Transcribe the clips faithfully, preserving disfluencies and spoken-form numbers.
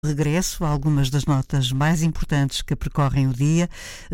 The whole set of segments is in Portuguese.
Regresso a algumas das notas mais importantes que percorrem o dia.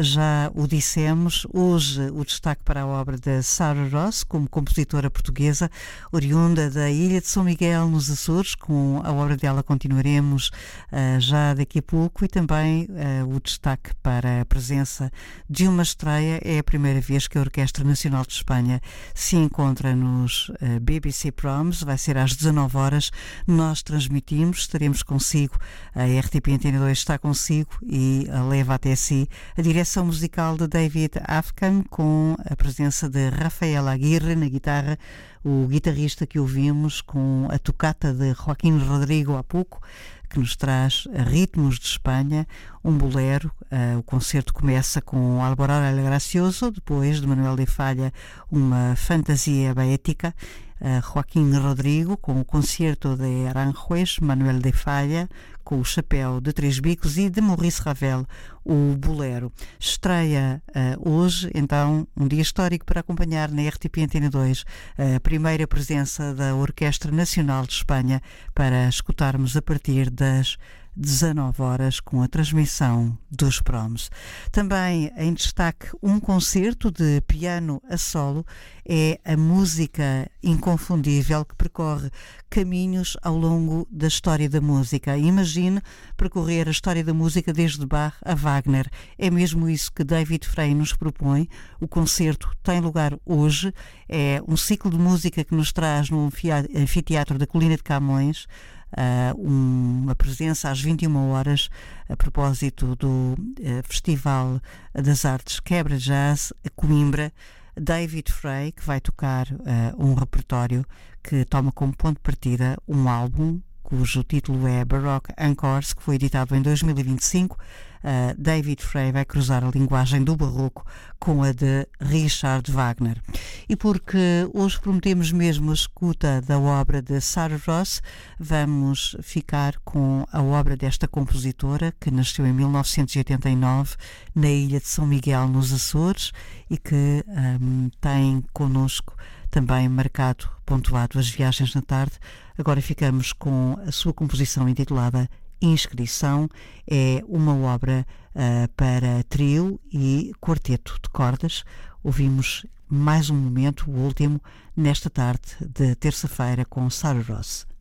Já o dissemos, hoje o destaque para a obra da Sarah Ross, como compositora portuguesa, oriunda da Ilha de São Miguel, nos Açores. Com a obra dela continuaremos uh, já daqui a pouco, e também uh, o destaque para a presença de uma estreia. É a primeira vez que a Orquestra Nacional de Espanha se encontra nos uh, B B C Proms. Vai ser às dezanove horas. Nós transmitimos, estaremos consigo. A R T P Antena dois está consigo e leva até si a direção musical de David Afkan, com a presença de Rafael Aguirre na guitarra, o guitarrista que ouvimos com a tocata de Joaquim Rodrigo há pouco, que nos traz ritmos de Espanha, um bolero. Uh, o concerto começa com Alborada el Gracioso, depois de Manuel de Falla, uma fantasia baética. Uh, Joaquim Rodrigo com o concerto de Aranjuez, Manuel de Falla com o Chapéu de Três Bicos e de Maurice Ravel, o bolero. Estreia uh, hoje, então, um dia histórico para acompanhar na R T P Antena dois a primeira presença da Orquestra Nacional de Espanha, para escutarmos a partir das dezanove horas, com a transmissão dos Proms. Também em destaque, um concerto de piano a solo. É a música inconfundível que percorre caminhos ao longo da história da música. Imagine percorrer a história da música desde Bach a Wagner. É mesmo isso que David Frei nos propõe. O concerto tem lugar hoje. É um ciclo de música que nos traz no Anfiteatro da Colina de Camões. Uh, uma presença às vinte e uma horas, a propósito do uh, Festival das Artes Quebra Jazz, a Coimbra. David Frei, que vai tocar uh, um repertório que toma como ponto de partida um álbum cujo título é Baroque Encores, que foi editado em dois mil e vinte e cinco. Uh, David Frei vai cruzar a linguagem do barroco com a de Richard Wagner. E porque hoje prometemos mesmo a escuta da obra de Sarah Ross, vamos ficar com a obra desta compositora, que nasceu em mil novecentos e oitenta e nove na Ilha de São Miguel, nos Açores, e que um, tem connosco também marcado, pontuado, as viagens na tarde. Agora ficamos com a sua composição intitulada Inscrição. É uma obra uh, para trio e quarteto de cordas. Ouvimos mais um momento, o último, nesta tarde de terça-feira, com Sarah Ross.